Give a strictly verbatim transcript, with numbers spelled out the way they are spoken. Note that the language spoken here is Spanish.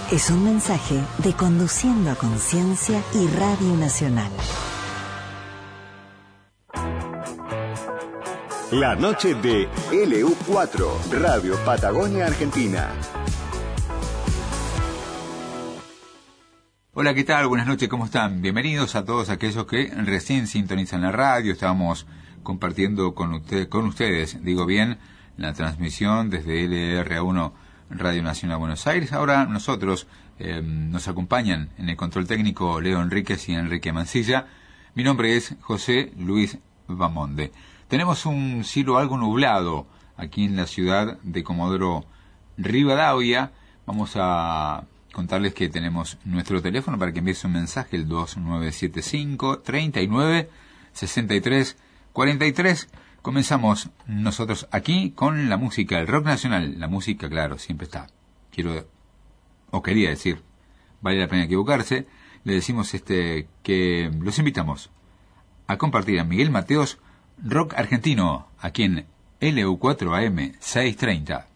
Es un mensaje de Conduciendo a Conciencia y Radio Nacional. La noche de L U cuatro, Radio Patagonia Argentina. Hola, ¿qué tal? Buenas noches, ¿cómo están? Bienvenidos a todos aquellos que recién sintonizan la radio. Estamos compartiendo con, usted, con ustedes, digo bien, la transmisión desde L R A uno Radio Nacional Buenos Aires. Ahora nosotros eh, nos acompañan en el control técnico Leo Enríquez y Enrique Mancilla. Mi nombre es José Luis Bamonde. Tenemos un cielo algo nublado aquí en la ciudad de Comodoro Rivadavia. Vamos a contarles que tenemos nuestro teléfono para que envíes un mensaje, el dos nueve siete cinco, treinta y nueve, sesenta y tres, cuarenta y tres. Comenzamos nosotros aquí con la música, el rock nacional. La música, claro, siempre está. Quiero, o quería decir, vale la pena equivocarse. Le decimos este que los invitamos a compartir a Miguel Mateos, rock argentino, aquí en L U cuatro A M seiscientos treinta.